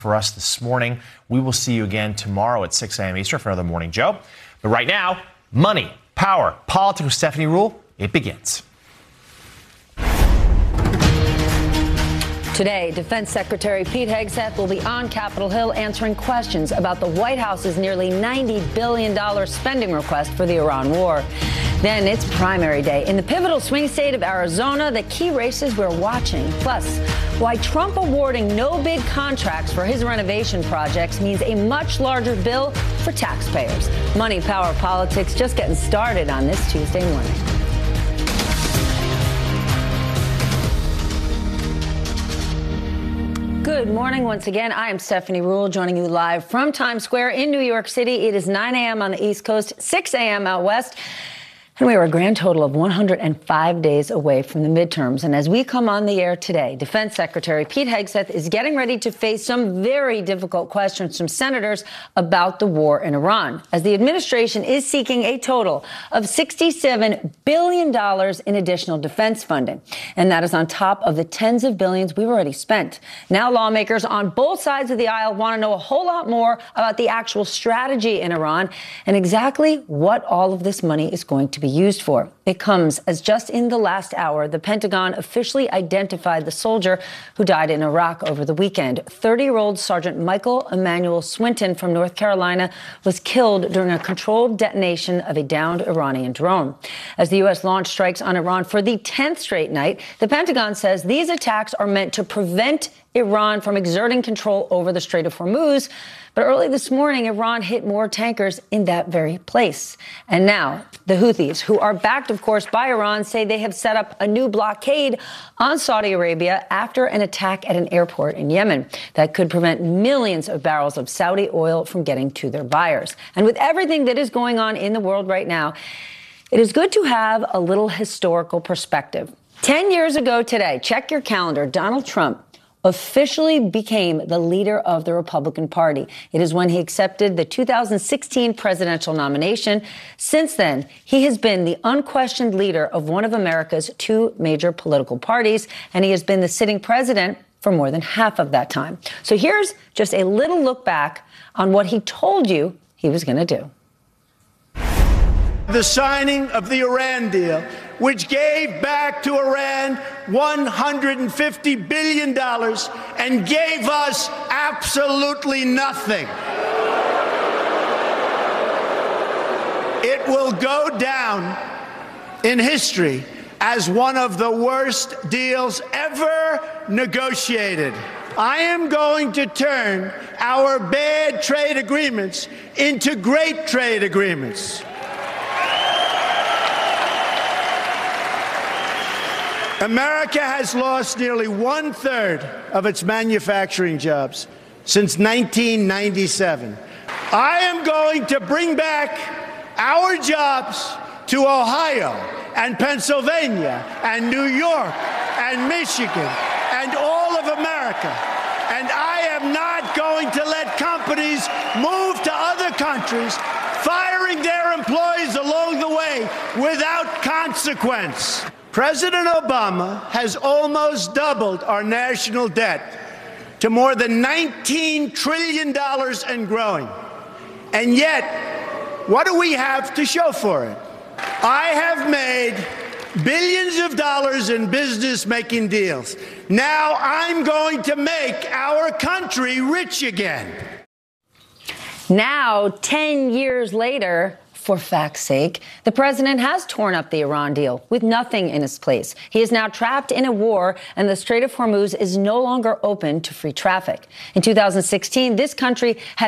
for us this morning. We will see you again tomorrow at 6 a.m. Eastern for another Morning Joe. But right now, money, power, politics with Stephanie Ruhle. It begins. Today, Defense Secretary Pete Hegseth will be on Capitol Hill answering questions about the White House's nearly $90 billion spending request for the Iran war. Then it's primary day in the pivotal swing state of Arizona, the key races we're watching. Plus, why Trump awarding no bid contracts for his renovation projects means a much larger bill for taxpayers. Money, power, politics just getting started on this Tuesday morning. Good morning once again. I am Stephanie Ruhle, joining you live from Times Square in New York City. It is 9 a.m. on the East Coast, 6 a.m. out west. And we are a grand total of 105 days away from the midterms. And as we come on the air today, Defense Secretary Pete Hegseth is getting ready to face some very difficult questions from senators about the war in Iran, as the administration is seeking a total of $67 billion in additional defense funding. And that is on top of the tens of billions we've already spent. Now lawmakers on both sides of the aisle want to know a whole lot more about the actual strategy in Iran and exactly what all of this money is going to be used for. It comes as just in the last hour, the Pentagon officially identified the soldier who died in Iraq over the weekend. 30-year-old Sergeant Michael Emmanuel Swinton from North Carolina was killed during a controlled detonation of a downed Iranian drone. As the U.S. launched strikes on Iran for the 10th straight night, the Pentagon says these attacks are meant to prevent Iran from exerting control over the Strait of Hormuz. But early this morning, Iran hit more tankers in that very place. And now the Houthis, who are backed, of course, by Iran, say they have set up a new blockade on Saudi Arabia after an attack at an airport in Yemen that could prevent millions of barrels of Saudi oil from getting to their buyers. And with everything that is going on in the world right now, it is good to have a little historical perspective. 10 years ago today, check your calendar, Donald Trump officially became the leader of the Republican Party. It is when he accepted the 2016 presidential nomination. Since then, he has been the unquestioned leader of one of America's two major political parties, and he has been the sitting president for more than half of that time. So here's just a little look back on what he told you he was going to do. The signing of the Iran deal, which gave back to Iran $150 billion and gave us absolutely nothing. It will go down in history as one of the worst deals ever negotiated. I am going to turn our bad trade agreements into great trade agreements. America has lost nearly 1/3 of its manufacturing jobs since 1997. I am going to bring back our jobs to Ohio and Pennsylvania and New York and Michigan and all of America. And I am not going to let companies move to other countries, firing their employees along the way without consequence. President Obama has almost doubled our national debt to more than $19 trillion and growing. And yet, what do we have to show for it? I have made billions of dollars in business making deals. Now I'm going to make our country rich again. Now, 10 years later, for fact's sake, the president has torn up the Iran deal with nothing in its place. He is now trapped in a war, and the Strait of Hormuz is no longer open to free traffic. In 2016, this country had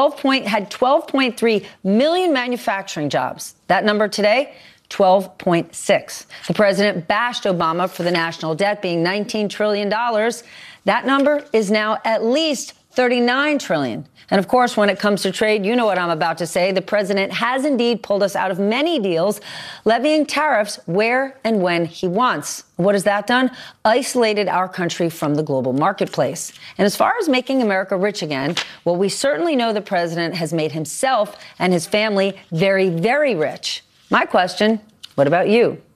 12.3 million manufacturing jobs. That number today, 12.6. The president bashed Obama for the national debt being $19 trillion. That number is now at least $39 trillion. And of course, when it comes to trade, you know what I'm about to say. The president has indeed pulled us out of many deals, levying tariffs where and when he wants. What has that done? Isolated our country from the global marketplace. And as far as making America rich again, well, we certainly know the president has made himself and his family very, very rich. My question, what about you?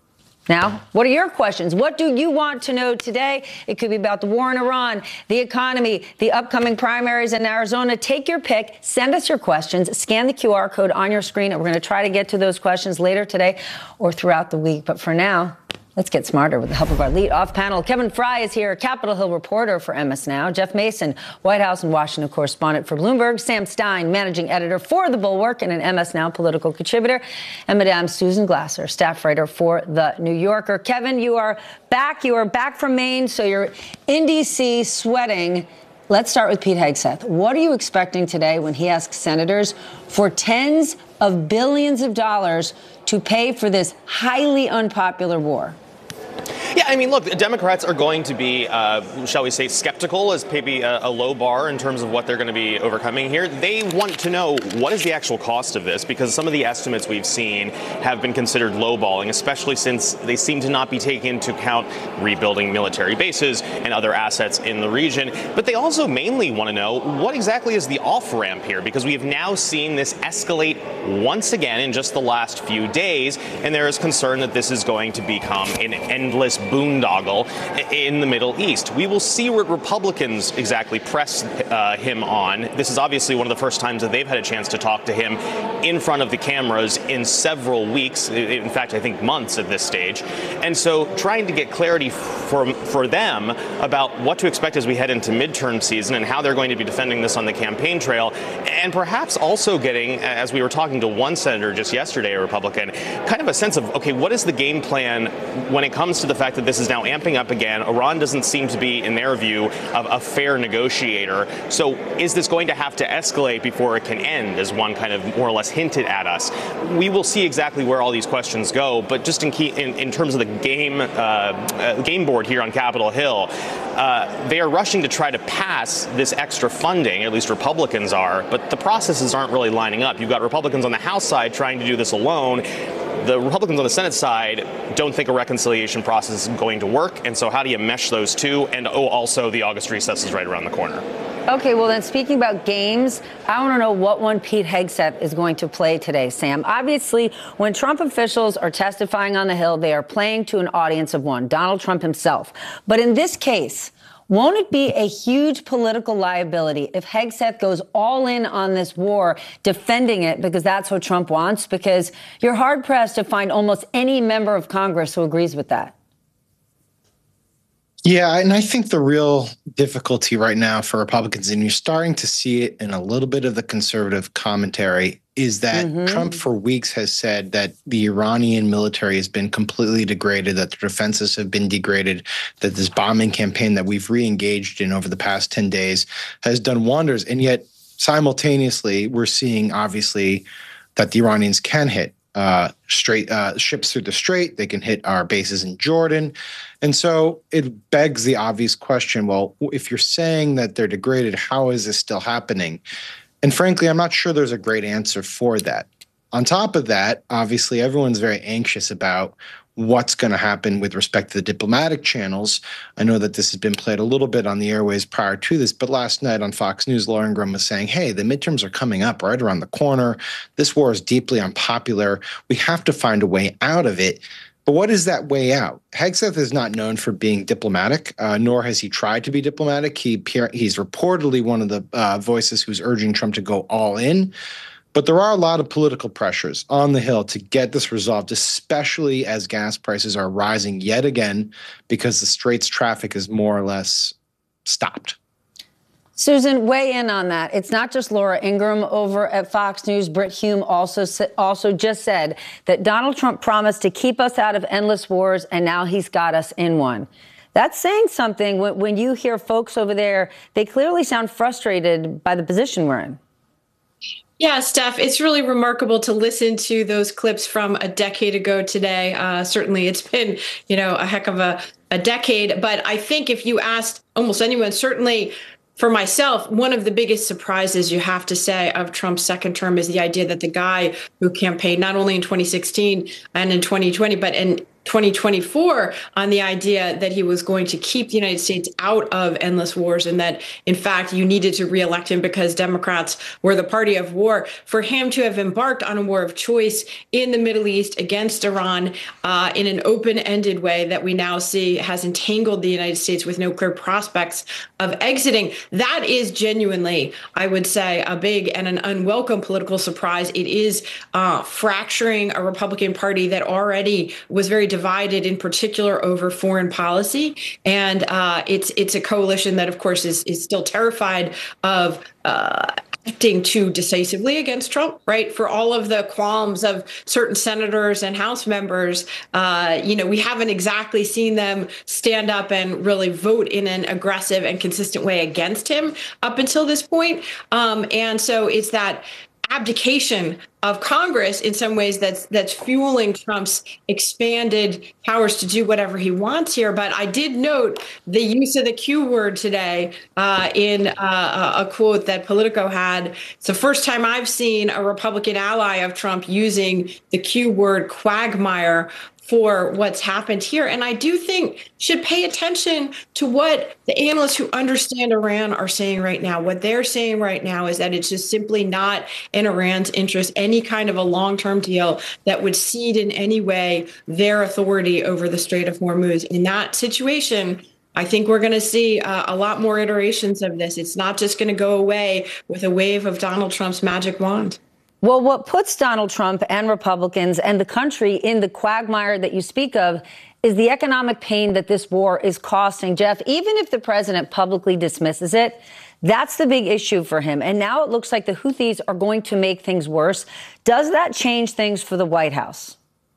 Now, what are your questions? What do you want to know today? It could be about the war in Iran, the economy, the upcoming primaries in Arizona. Take your pick. Send us your questions. Scan the QR code on your screen, and we're going to try to get to those questions later today or throughout the week. But for now, let's get smarter with the help of our lead off panel. Kevin Fry is here, Capitol Hill reporter for MS Now. Jeff Mason, White House and Washington correspondent for Bloomberg. Sam Stein, managing editor for The Bulwark and an MS Now political contributor. And Madame Susan Glasser, staff writer for The New Yorker. Kevin, you are back. You are back from Maine, so you're in D.C. sweating. Let's start with Pete Hegseth. What are you expecting today when he asks senators for tens of billions of dollars to pay for this highly unpopular war? Yeah, I mean, look, Democrats are going to be, shall we say, skeptical as maybe a low bar in terms of what they're going to be overcoming here. They want to know what is the actual cost of this, because some of the estimates we've seen have been considered lowballing, especially since they seem to not be taking into account rebuilding military bases and other assets in the region. But they also mainly want to know what exactly is the off-ramp here, because we have now seen this escalate once again in just the last few days, and there is concern that this is going to become an endless boondoggle in the Middle East. We will see what Republicans exactly press him on. This is obviously one of the first times that they've had a chance to talk to him in front of the cameras in several weeks, in fact, I think months at this stage. And so trying to get clarity for them about what to expect as we head into midterm season and how they're going to be defending this on the campaign trail, and perhaps also getting, as we were talking to one senator just yesterday, a Republican, kind of a sense of, okay, what is the game plan when it comes to the fact that this is now amping up again? Iran doesn't seem to be, in their view, a fair negotiator. So is this going to have to escalate before it can end, as one kind of more or less hinted at us? We will see exactly where all these questions go. But just in terms of the game board here on Capitol Hill, they are rushing to try to pass this extra funding, at least Republicans are, but the processes aren't really lining up. You've got Republicans on the House side trying to do this alone. The Republicans on the Senate side don't think a reconciliation process is going to work. And so how do you mesh those two? And also the August recess is right around the corner. Okay, well then, speaking about games, I want to know what one Pete Hegseth is going to play today, Sam. Obviously, when Trump officials are testifying on the Hill, they are playing to an audience of one, Donald Trump himself. But in this case, won't it be a huge political liability if Hegseth goes all in on this war, defending it because that's what Trump wants? Because you're hard-pressed to find almost any member of Congress who agrees with that. Yeah, and I think the real difficulty right now for Republicans, and you're starting to see it in a little bit of the conservative commentary, is that Trump for weeks has said that the Iranian military has been completely degraded, that the defenses have been degraded, that this bombing campaign that we've re-engaged in over the past 10 days has done wonders. And yet, simultaneously, we're seeing, obviously, that the Iranians can hit ships through the Strait. They can hit our bases in Jordan. And so it begs the obvious question, well, if you're saying that they're degraded, how is this still happening? And frankly, I'm not sure there's a great answer for that. On top of that, obviously, everyone's very anxious about what's going to happen with respect to the diplomatic channels. I know that this has been played a little bit on the airways prior to this, but last night on Fox News, Laura Ingraham was saying, hey, the midterms are coming up right around the corner. This war is deeply unpopular. We have to find a way out of it. But what is that way out? Hegseth is not known for being diplomatic, nor has he tried to be diplomatic. He's reportedly one of the voices who's urging Trump to go all in. But there are a lot of political pressures on the Hill to get this resolved, especially as gas prices are rising yet again because the Strait's traffic is more or less stopped. Susan, weigh in on that. It's not just Laura Ingraham over at Fox News. Brit Hume also just said that Donald Trump promised to keep us out of endless wars, and now he's got us in one. That's saying something. When you hear folks over there, they clearly sound frustrated by the position we're in. Yeah, Steph, it's really remarkable to listen to those clips from a decade ago today. Certainly, it's been, a heck of a decade. But I think if you asked almost anyone, certainly for myself, one of the biggest surprises, you have to say, of Trump's second term is the idea that the guy who campaigned not only in 2016 and in 2020, but in 2024 on the idea that he was going to keep the United States out of endless wars and that, in fact, you needed to reelect him because Democrats were the party of war. For him to have embarked on a war of choice in the Middle East against Iran in an open-ended way that we now see has entangled the United States with no clear prospects of exiting, that is genuinely, I would say, a big and an unwelcome political surprise. It is fracturing a Republican Party that already was very divided, in particular over foreign policy. And it's a coalition that, of course, is still terrified of acting too decisively against Trump, right? For all of the qualms of certain senators and House members, we haven't exactly seen them stand up and really vote in an aggressive and consistent way against him up until this point. And so it's that abdication of Congress in some ways that's fueling Trump's expanded powers to do whatever he wants here. But I did note the use of the Q word today in a quote that Politico had. It's the first time I've seen a Republican ally of Trump using the Q word quagmire for what's happened here. And I do think should pay attention to what the analysts who understand Iran are saying right now. What they're saying right now is that it's just simply not in Iran's interest, any kind of a long-term deal that would cede in any way their authority over the Strait of Hormuz. In that situation, I think we're going to see a lot more iterations of this. It's not just going to go away with a wave of Donald Trump's magic wand. Well, what puts Donald Trump and Republicans and the country in the quagmire that you speak of is the economic pain that this war is costing. Jeff, even if the president publicly dismisses it, that's the big issue for him. And now it looks like the Houthis are going to make things worse. Does that change things for the White House?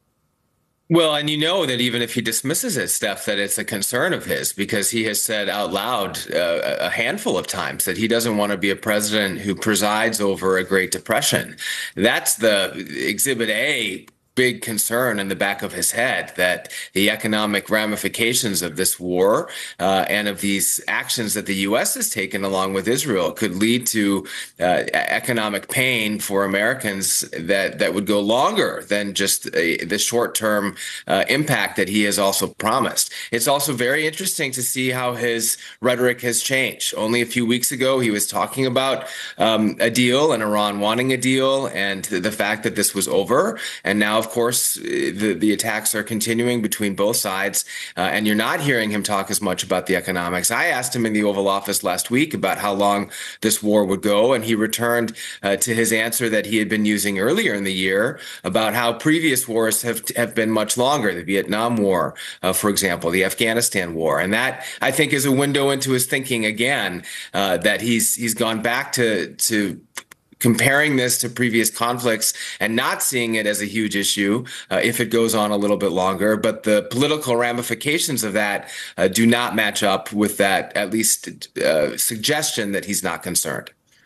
Well, and you know that even if he dismisses it, Steph, that it's a concern of his because he has said out loud a handful of times that he doesn't want to be a president who presides over a Great Depression. That's the Exhibit A big concern in the back of his head, that the economic ramifications of this war and of these actions that the U.S. has taken along with Israel could lead to economic pain for Americans that would go longer than just the short-term impact that he has also promised. It's also very interesting to see how his rhetoric has changed. Only a few weeks ago, he was talking about a deal and Iran wanting a deal and the fact that this was over. And now, of course, the attacks are continuing between both sides, and you're not hearing him talk as much about the economics. I asked him in the Oval Office last week about how long this war would go, and he returned to his answer that he had been using earlier in the year about how previous wars have been much longer, the Vietnam War, for example, the Afghanistan War. And that, I think, is a window into his thinking again, that he's gone back to comparing this to previous conflicts and not seeing it as a huge issue if it goes on a little bit longer. But the political ramifications of that do not match up with that, at least suggestion that he's not concerned.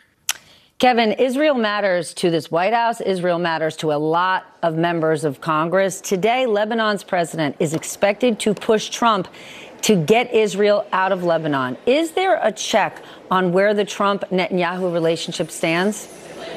Kevin, Israel matters to this White House. Israel matters to a lot of members of Congress. Today, Lebanon's president is expected to push Trump to get Israel out of Lebanon. Is there a check on where the Trump-Netanyahu relationship stands?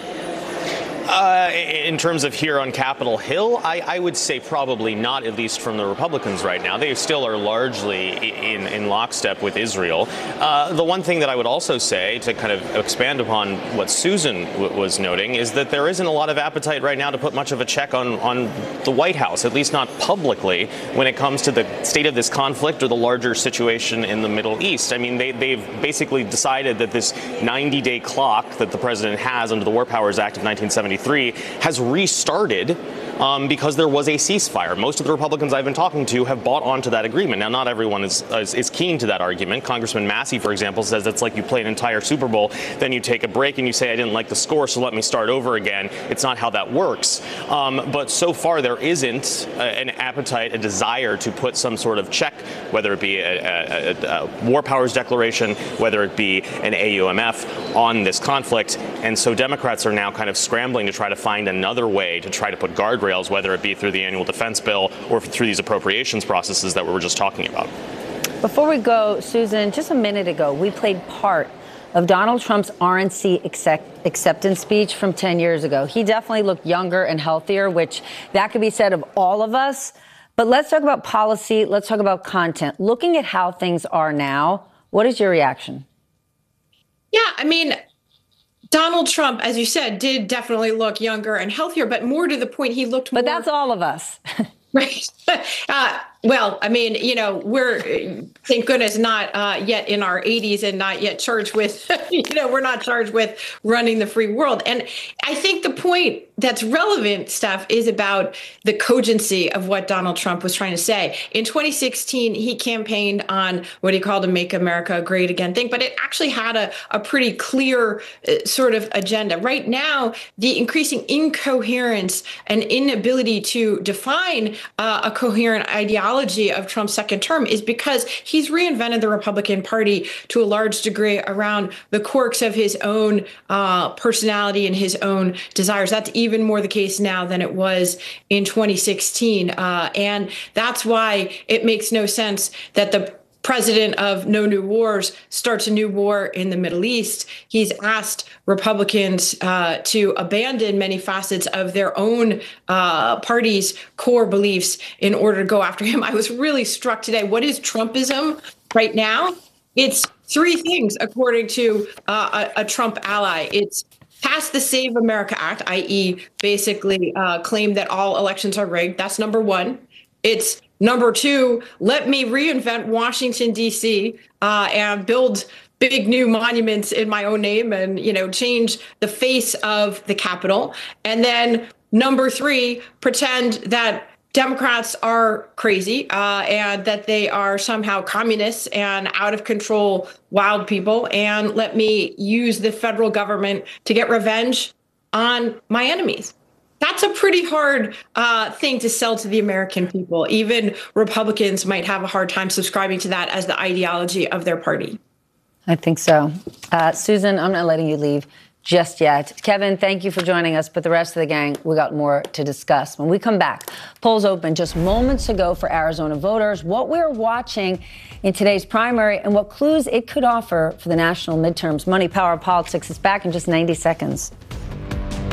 In terms of here on Capitol Hill, I would say probably not, at least from the Republicans right now. They still are largely in lockstep with Israel. The one thing that I would also say, to kind of expand upon what Susan was noting, is that there isn't a lot of appetite right now to put much of a check on the White House, at least not publicly, when it comes to the state of this conflict or the larger situation in the Middle East. I mean, they've basically decided that this 90-day clock that the president has under the War Powers Act of 1973 has restarted because there was a ceasefire. Most of the Republicans I've been talking to have bought onto that agreement. Now, not everyone is keen to that argument. Congressman Massey, for example, says it's like you play an entire Super Bowl, then you take a break and you say, I didn't like the score, so let me start over again. It's not how that works. But so far, there isn't an appetite, a desire to put some sort of check, whether it be a war powers declaration, whether it be an AUMF on this conflict. And so Democrats are now kind of scrambling to try to find another way to try to put guardrails, whether it be through the annual defense bill or through these appropriations processes that we were just talking about. Before we go, Susan, just a minute ago, we played part of Donald Trump's RNC acceptance speech from 10 years ago. He definitely looked younger and healthier, which that could be said of all of us. But let's talk about policy. Let's talk about content. Looking at how things are now, what is your reaction? Yeah, I mean, Donald Trump, as you said, did definitely look younger and healthier, but more to the point, he looked more. But that's all of us. Right. Well, I mean, we're, thank goodness, not yet in our 80s and not yet charged with, we're not charged with running the free world. And I think the point that's relevant, Steph, is about the cogency of what Donald Trump was trying to say. In 2016, he campaigned on what he called a Make America Great Again thing, but it actually had a pretty clear sort of agenda. Right now, the increasing incoherence and inability to define a coherent ideology of Trump's second term is because he's reinvented the Republican Party to a large degree around the quirks of his own personality and his own desires. That's even more the case now than it was in 2016. And that's why it makes no sense that the president of No New Wars starts a new war in the Middle East. He's asked Republicans to abandon many facets of their own party's core beliefs in order to go after him. I was really struck today. What is Trumpism right now? It's three things, according to a Trump ally. It's pass the Save America Act, i.e. basically claim that all elections are rigged. That's number one. It's number two, let me reinvent Washington, D.C. And build big new monuments in my own name and, change the face of the Capitol. And then number three, pretend that Democrats are crazy and that they are somehow communists and out of control wild people. And let me use the federal government to get revenge on my enemies. That's a pretty hard thing to sell to the American people. Even Republicans might have a hard time subscribing to that as the ideology of their party. I think so. Susan, I'm not letting you leave just yet. Kevin, thank you for joining us. But the rest of the gang, we got more to discuss. When we come back, polls opened just moments ago for Arizona voters, what we're watching in today's primary, and what clues it could offer for the national midterms. Money, Power, Politics is back in just 90 seconds.